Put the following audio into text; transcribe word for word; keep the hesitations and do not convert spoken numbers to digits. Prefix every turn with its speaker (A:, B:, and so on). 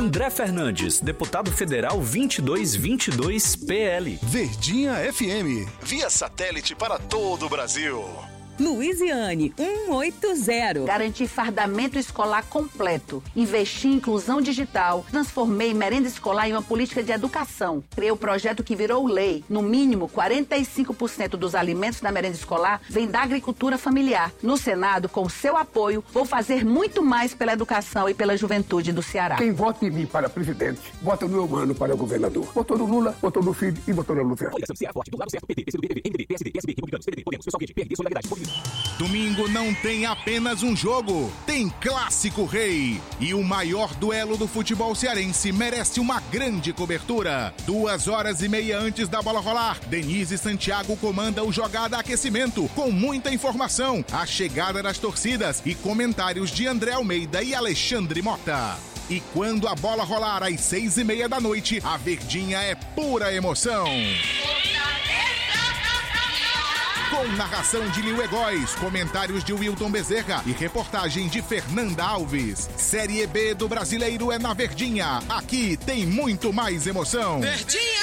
A: André Fernandes, deputado federal vinte e dois vinte e dois P L.
B: Verdinha F M, via satélite para todo o Brasil.
C: Luiziane, cento e oitenta.
D: Garantir fardamento escolar completo. Investi em inclusão digital. Transformei merenda escolar em uma política de educação. Criei o projeto que virou lei. No mínimo, quarenta e cinco por cento dos alimentos da merenda escolar vem da agricultura familiar. No Senado, com seu apoio, vou fazer muito mais pela educação e pela juventude do Ceará.
E: Quem vota em mim para presidente, vota no meu mano para governador. Votou no Lula, votou no Filho e votou na Luciana.
F: Domingo não tem apenas um jogo, tem Clássico Rei. E o maior duelo do futebol cearense merece uma grande cobertura. Duas horas e meia antes da bola rolar, Denise Santiago comanda o Jogada Aquecimento, com muita informação, a chegada das torcidas e comentários de André Almeida e Alexandre Mota. E quando a bola rolar às seis e meia da noite, a Verdinha é pura emoção. Com narração de Lil Egóis, comentários de Wilton Bezerra e reportagem de Fernanda Alves. Série B do Brasileiro é na Verdinha. Aqui tem muito mais emoção.
G: Verdinha!